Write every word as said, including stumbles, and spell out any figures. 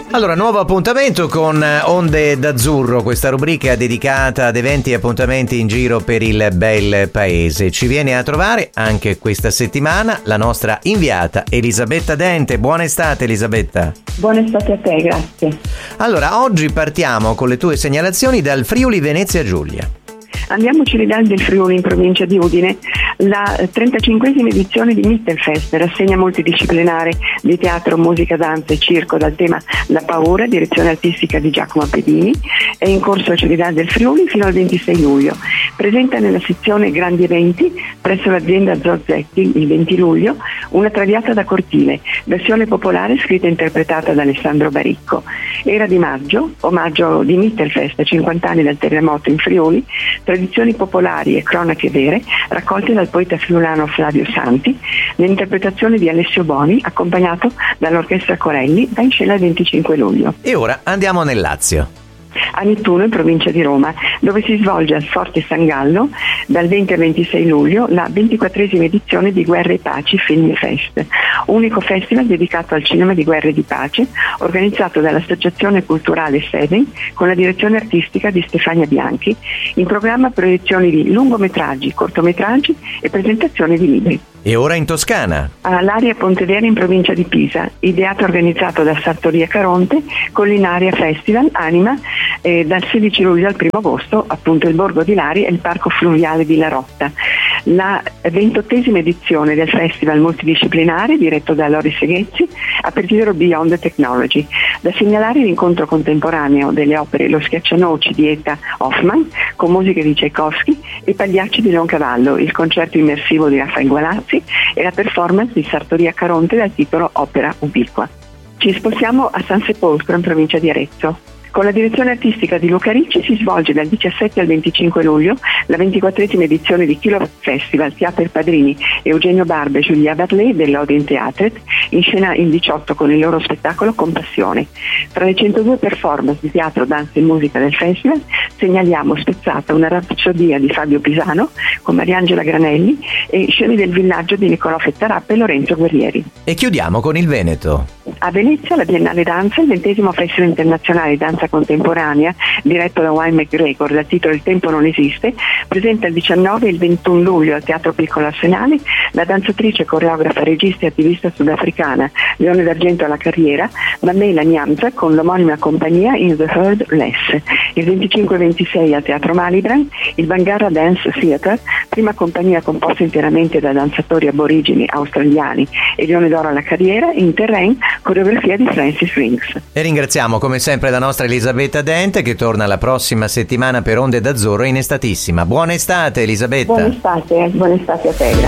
Allora, nuovo appuntamento con Onde d'Azzurro, questa rubrica dedicata ad eventi e appuntamenti in giro per il bel paese. Ci viene a trovare anche questa settimana la nostra inviata Elisabetta Dente. Buona estate, Elisabetta. Buona estate a te, grazie. Allora, oggi partiamo con le tue segnalazioni dal Friuli Venezia Giulia. Andiamo a Cividale del Friuli, in provincia di Udine. La trentacinquesima edizione di Mittelfest, rassegna multidisciplinare di teatro, musica, danza e circo dal tema La paura, direzione artistica di Giacomo Pedini, è in corso a Cividale del Friuli fino al ventisei luglio. Presenta nella sezione Grandi Eventi presso l'azienda Zorzetti il venti luglio una Traviata da cortile, versione popolare scritta e interpretata da Alessandro Baricco. Era di maggio, omaggio di Mittelfest, cinquanta anni dal terremoto in Friuli, tradizioni popolari e cronache vere raccolte dal poeta friulano Flavio Santi, l'interpretazione di Alessio Boni, accompagnato dall'orchestra Corelli, va in scena il venticinque luglio. E ora andiamo nel Lazio. A Nettuno, in provincia di Roma, dove si svolge al Forte San Gallo dal venti al ventisei luglio la ventiquattresima edizione di Guerra e Paci Film Fest, unico festival dedicato al cinema di guerra e di pace, organizzato dall'Associazione Culturale Seven con la direzione artistica di Stefania Bianchi. In programma proiezioni di lungometraggi, cortometraggi e presentazioni di libri. E ora in Toscana. All'Aria Pontedera, in provincia di Pisa, ideato e organizzato da Sartoria Caronte con l'Inaria Festival Anima, eh, dal sedici luglio al primo agosto, appunto il Borgo di Lari e il Parco Fluviale di La Rotta. La ventottesima edizione del festival multidisciplinare diretto da Lori Seghezzi, Aperitivo Beyond the Technology. Da segnalare l'incontro contemporaneo delle opere Lo Schiaccianoci di Eta Hoffman con musiche di Tchaikovsky e Pagliacci di Leoncavallo, il concerto immersivo di Raffaele Gualazzi e la performance di Sartoria Caronte dal titolo Opera Ubiqua. Ci spostiamo a San Sepolcro, in provincia di Arezzo. Con la direzione artistica di Luca Ricci si svolge dal diciassette al venticinque luglio la ventiquattresima edizione di Kilo Festival Teatro Padrini Eugenio Barba e Giulia Barley dell'Odin Theatret, in scena il diciotto con il loro spettacolo Compassione. Tra le centodue performance di teatro, danza e musica del festival segnaliamo Spezzata, una rapsodia di Fabio Pisano con Mariangela Granelli e Scene del villaggio di Nicolò Fettarappa e Lorenzo Guerrieri. E chiudiamo con il Veneto. A Venezia la Biennale Danza, il ventesimo Festival Internazionale di Danza Contemporanea, diretto da Wayne McGregor dal titolo Il tempo non esiste, presenta il diciannove e il ventuno luglio al Teatro Piccolo Arsenale la danzatrice, coreografa, regista e attivista sudafricana, Leone d'Argento alla carriera, Mamela Niamza con l'omonima compagnia In the Heard Less. Il venticinque e ventisei al Teatro Malibran il Bangarra Dance Theatre, prima compagnia composta interamente da danzatori aborigeni australiani e Leone d'Oro alla carriera, in terrain, coreografia di Francis Rings. E ringraziamo come sempre la nostra Elisabetta Dente, che torna la prossima settimana per Onde d'Azzurro in estatissima. Buona estate, Elisabetta. Buona estate, buona estate a te, grazie.